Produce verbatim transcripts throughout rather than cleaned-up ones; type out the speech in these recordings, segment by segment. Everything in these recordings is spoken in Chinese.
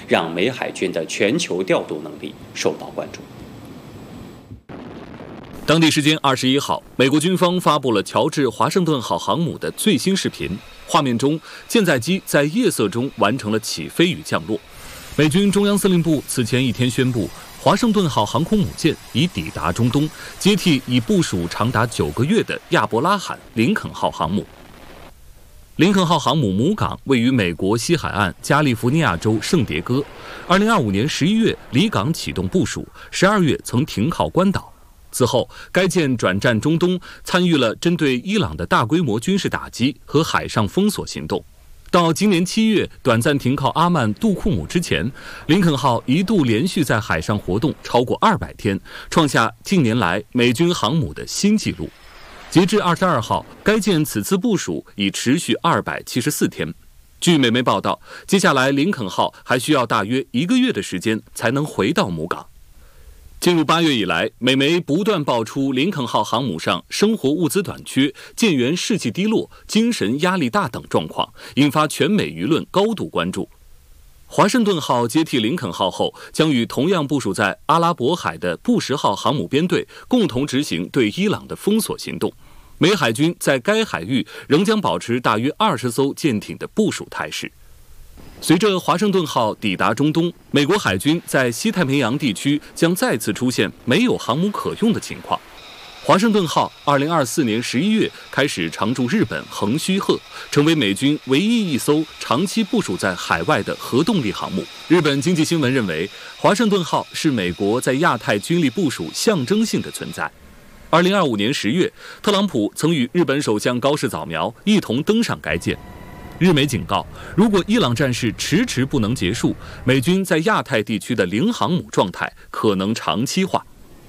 让美海军的全球调度能力受到关注。 当地时间二十一号，美国军方发布了乔治华盛顿号航母的最新视频，画面中舰载机在夜色中完成了起飞与降落。美军中央司令部此前一天宣布，华盛顿号航空母舰已抵达中东，接替已部署长达九个月的亚伯拉罕·林肯号航母。林肯号航母母港位于美国西海岸加利福尼亚州圣迭戈，二零二五年十一月离港启动部署，十二月曾停靠关岛。此后，该舰转战中东，参与了针对伊朗的大规模军事打击和海上封锁行动。到今年七月短暂停靠阿曼杜库姆之前，林肯号一度连续在海上活动超过二百天，创下近年来美军航母的新纪录。截至二十二号，该舰此次部署已持续二百七十四天。据美媒报道，接下来林肯号还需要大约一个月的时间才能回到母港。进入八月以来，美媒不断爆出林肯号航母上生活物资短缺、舰员士气低落、精神压力大等状况，引发全美舆论高度关注。华盛顿号接替林肯号后，将与同样部署在阿拉伯海的布什号航母编队共同执行对伊朗的封锁行动。美海军在该海域仍将保持大约二十艘舰艇的部署态势。随着华盛顿号抵达中东，美国海军在西太平洋地区将再次出现没有航母可用的情况。华盛顿号二零二四年十一月开始常驻日本横须贺，成为美军唯一一艘长期部署在海外的核动力航母。日本经济新闻认为，华盛顿号是美国在亚太军力部署象征性的存在。二零二五年十月，特朗普曾与日本首相高市早苗一同登上该舰。日媒警告，如果伊朗战事迟迟不能结束，美军在亚太地区的零航母状态可能长期化。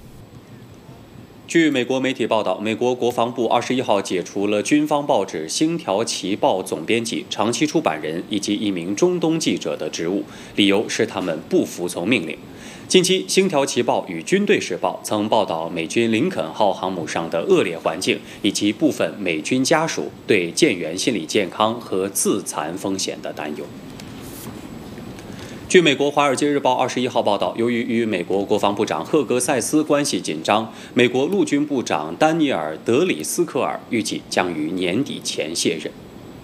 据美国媒体报道，美国国防部二十一号解除了军方报纸《星条旗报》总编辑、长期出版人以及一名中东记者的职务，理由是他们不服从命令。近期，《星条旗报》与《军队时报》曾报道美军林肯号航母上的恶劣环境，以及部分美军家属对舰员心理健康和自残风险的担忧。据美国《华尔街日报》二十一号报道，由于与美国国防部长赫格塞斯关系紧张，美国陆军部长丹尼尔·德里斯科尔预计将于年底前卸任。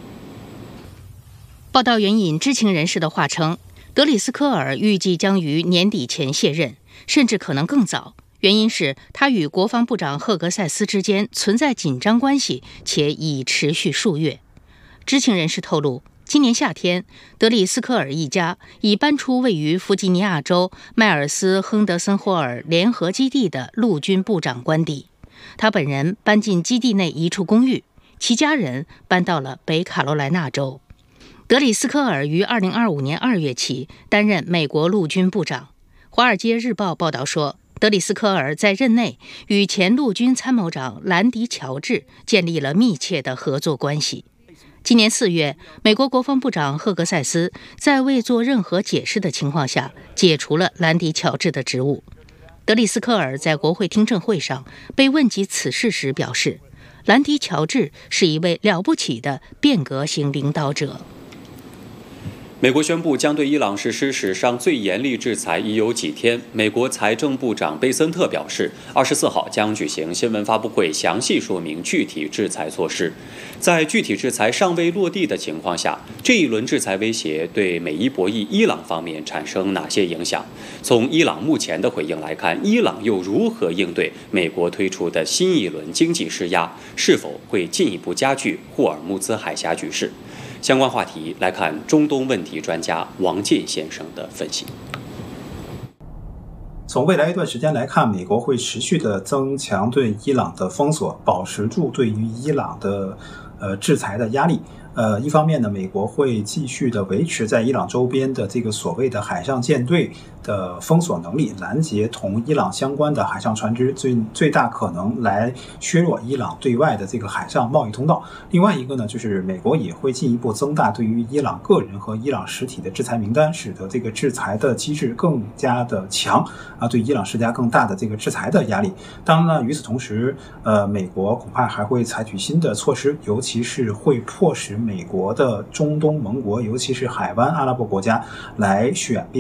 报道援引知情人士的话称，德里斯科尔预计将于年底前卸任，甚至可能更早。原因是他与国防部长赫格塞斯之间存在紧张关系，且已持续数月。知情人士透露，今年夏天，德里斯科尔一家已搬出位于弗吉尼亚州迈尔斯亨德森霍尔联合基地的陆军部长官邸。他本人搬进基地内一处公寓，其家人搬到了北卡罗来纳州。德里斯科尔于二零二五年二月起担任美国陆军部长。《华尔街日报》报道说，德里斯科尔在任内与前陆军参谋长兰迪·乔治建立了密切的合作关系。今年四月，美国国防部长赫格塞斯在未做任何解释的情况下解除了兰迪·乔治的职务。德里斯科尔在国会听证会上被问及此事时表示，兰迪·乔治是一位了不起的变革型领导者。 美国宣布将对伊朗实施史上最严厉制裁已有几天。美国财政部长贝森特表示，二十四号将举行新闻发布会，详细说明具体制裁措施。在具体制裁尚未落地的情况下，这一轮制裁威胁对美伊博弈伊朗方面产生哪些影响？从伊朗目前的回应来看，伊朗又如何应对美国推出的新一轮经济施压？是否会进一步加剧霍尔木兹海峡局势？相关话题来看中东问题专家王进先生的分析。 从未来一段时间来看，美国会持续的增强对伊朗的封锁，保持住对于伊朗的呃制裁的压力。呃，一方面呢，美国会继续的维持在伊朗周边的这个所谓的海上舰队的封锁能力，拦截同伊朗相关的海上船只，最最大可能来削弱伊朗对外的这个海上贸易通道。另外一个呢，就是美国也会进一步增大对于伊朗个人和伊朗实体的制裁名单，使得这个制裁的机制更加的强啊，对伊朗施加更大的这个制裁的压力。当然呢，与此同时，呃，美国恐怕还会采取新的措施，尤其是会迫使美国的中东盟国，尤其是海湾阿拉伯国家来选边。